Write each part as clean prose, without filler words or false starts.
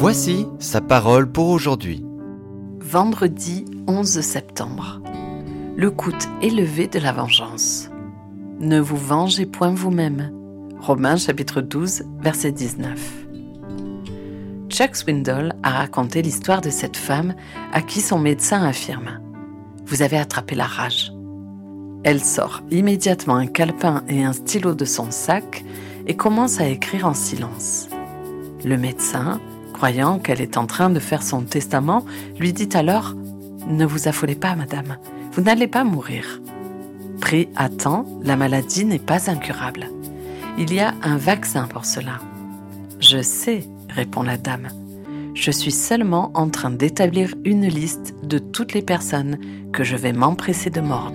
Voici sa parole pour aujourd'hui. Vendredi 11 septembre. Le coût élevé de la vengeance. Ne vous vengez point vous-même. Romains chapitre 12, verset 19. Chuck Swindoll a raconté l'histoire de cette femme à qui son médecin affirme « Vous avez attrapé la rage ». Elle sort immédiatement un calepin et un stylo de son sac et commence à écrire en silence. Le médecin, croyant qu'elle est en train de faire son testament, lui dit alors « Ne vous affolez pas, madame, vous n'allez pas mourir. Pris à temps, la maladie n'est pas incurable. Il y a un vaccin pour cela. » « Je sais, » répond la dame. « Je suis seulement en train d'établir une liste de toutes les personnes que je vais m'empresser de mordre. »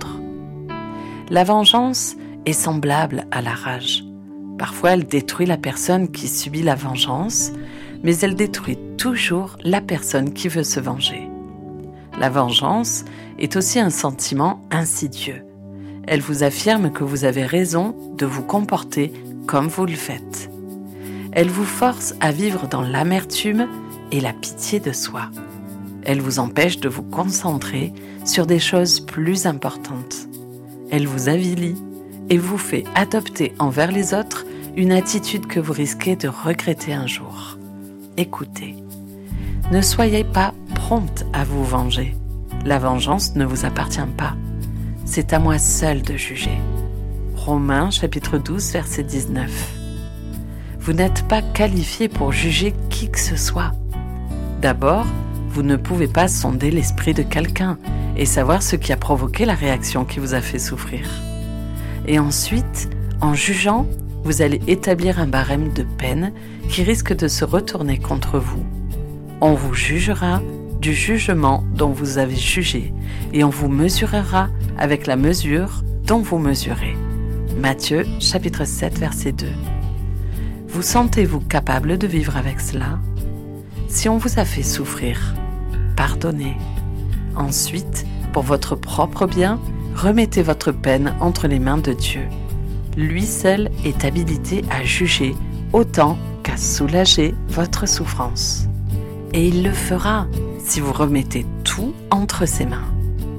La vengeance est semblable à la rage. Parfois, elle détruit la personne qui subit la vengeance, mais elle détruit toujours la personne qui veut se venger. La vengeance est aussi un sentiment insidieux. Elle vous affirme que vous avez raison de vous comporter comme vous le faites. Elle vous force à vivre dans l'amertume et la pitié de soi. Elle vous empêche de vous concentrer sur des choses plus importantes. Elle vous avilit et vous fait adopter envers les autres une attitude que vous risquez de regretter un jour. Écoutez, ne soyez pas prompte à vous venger. La vengeance ne vous appartient pas. C'est à moi seul de juger. Romains chapitre 12, verset 19. Vous n'êtes pas qualifié pour juger qui que ce soit. D'abord, vous ne pouvez pas sonder l'esprit de quelqu'un et savoir ce qui a provoqué la réaction qui vous a fait souffrir. Et ensuite, en jugeant, vous allez établir un barème de peine qui risque de se retourner contre vous. On vous jugera du jugement dont vous avez jugé et on vous mesurera avec la mesure dont vous mesurez. Matthieu chapitre 7, verset 2. Vous sentez-vous capable de vivre avec cela? Si on vous a fait souffrir, pardonnez. Ensuite, pour votre propre bien, remettez votre peine entre les mains de Dieu. Lui seul est habilité à juger autant qu'à soulager votre souffrance. Et il le fera si vous remettez tout entre ses mains.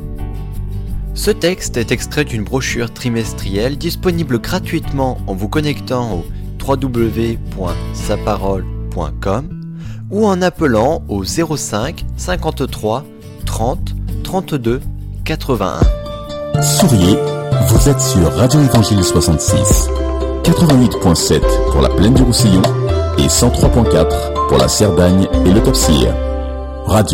Ce texte est extrait d'une brochure trimestrielle disponible gratuitement en vous connectant au www.saparole.com ou en appelant au 05 53 30 32 81. Souriez, vous êtes sur Radio Évangile 66, 88.7 pour la plaine du Roussillon et 103.4 pour la Cerdagne et le Cap-Cyr. Radio